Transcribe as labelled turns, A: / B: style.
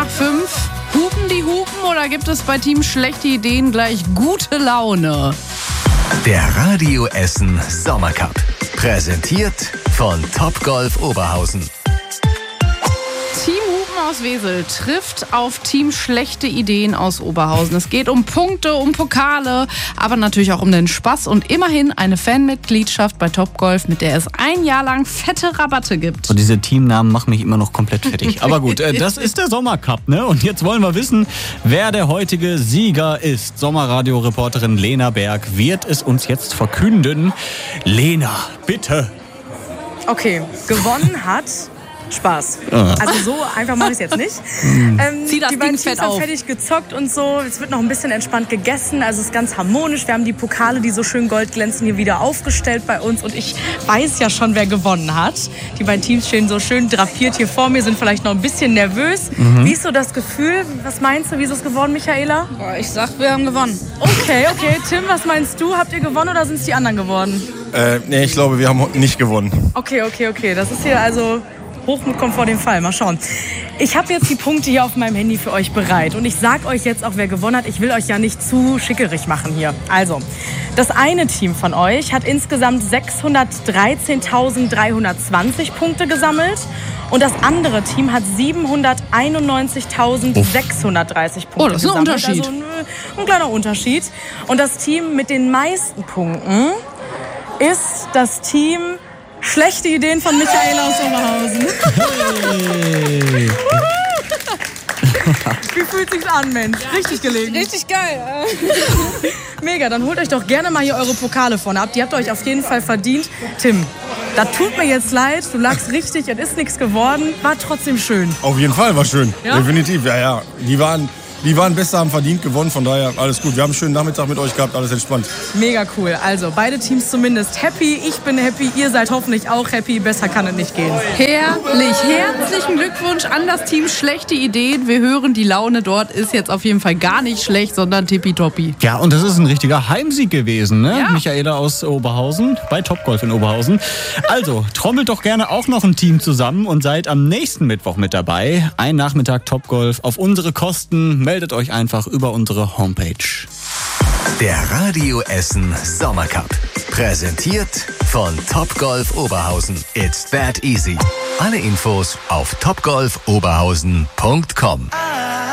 A: nach 5. Hupen die Hupen oder gibt es bei Team schlechte Ideen gleich gute Laune?
B: Der Radio Essen Sommercup. Präsentiert von Topgolf Oberhausen.
A: Team Hupen aus Wesel trifft auf Team schlechte Ideen aus Oberhausen. Es geht um Punkte, um Pokale, aber natürlich auch um den Spaß und immerhin eine Fanmitgliedschaft bei Topgolf, mit der es ein Jahr lang fette Rabatte gibt.
C: So, diese Teamnamen machen mich immer noch komplett fertig. Aber gut, das ist der Sommercup, ne? Und jetzt wollen wir wissen, wer der heutige Sieger ist. Sommerradio-Reporterin Lena Berg wird es uns jetzt verkünden. Lena, bitte.
D: Okay, gewonnen hat Spaß. Also so einfach mache ich es jetzt nicht.
A: Zieh das
D: die beiden
A: Ding fett
D: Teams haben
A: auf.
D: fertig gezockt und so. Es wird noch ein bisschen entspannt gegessen. Also es ist ganz harmonisch. Wir haben die Pokale, die so schön gold glänzen, hier wieder aufgestellt bei uns. Und ich weiß ja schon, wer gewonnen hat. Die beiden Teams stehen so schön drapiert hier vor mir, sind vielleicht noch ein bisschen nervös. Wie ist so das Gefühl? Was meinst du? Wie ist es geworden, Michaela?
A: Ich sag, wir haben gewonnen.
D: Okay. Tim, was meinst du? Habt ihr gewonnen oder sind es die anderen geworden?
E: Nee, ich glaube, wir haben nicht gewonnen.
D: Okay. Das ist hier also Hochmut kommt vor dem Fall. Mal schauen. Ich habe jetzt die Punkte hier auf meinem Handy für euch bereit. Und ich sag euch jetzt auch, wer gewonnen hat. Ich will euch ja nicht zu schickerig machen hier. Also, das eine Team von euch hat insgesamt 613.320 Punkte gesammelt. Und das andere Team hat 791.630 Punkte
A: Oh, das ist ein
D: gesammelt.
A: Unterschied.
D: Also ein kleiner Unterschied. Und das Team mit den meisten Punkten ist das Team Schlechte Ideen von Michaela aus Oberhausen.
C: Hey.
D: Wie fühlt sich's an, Mensch? Richtig gelegen.
A: Richtig geil.
D: Mega, dann holt euch doch gerne mal hier eure Pokale vorne ab. Die habt ihr euch auf jeden Fall verdient. Tim, das tut mir jetzt leid. Du lagst richtig, es ist nichts geworden. War trotzdem schön.
E: Auf jeden Fall, war schön.
D: Ja?
E: Definitiv, ja. Die waren besser, haben verdient gewonnen, von daher alles gut. Wir haben einen schönen Nachmittag mit euch gehabt, alles entspannt.
D: Mega cool. Also, beide Teams zumindest happy. Ich bin happy, ihr seid hoffentlich auch happy. Besser kann es nicht gehen.
A: Herrlich. Herzlichen Glückwunsch an das Team Schlechte Ideen. Wir hören, die Laune dort ist jetzt auf jeden Fall gar nicht schlecht, sondern tippitoppi.
C: Ja, und das ist ein richtiger Heimsieg gewesen, ne?
A: Ja.
C: Michaela aus Oberhausen, bei Topgolf in Oberhausen. Also, trommelt doch gerne auch noch ein Team zusammen und seid am nächsten Mittwoch mit dabei. Ein Nachmittag Topgolf auf unsere Kosten. Meldet euch einfach über unsere Homepage.
B: Der Radio Essen Sommercup. Präsentiert von Topgolf Oberhausen. It's that easy. Alle Infos auf topgolfoberhausen.com.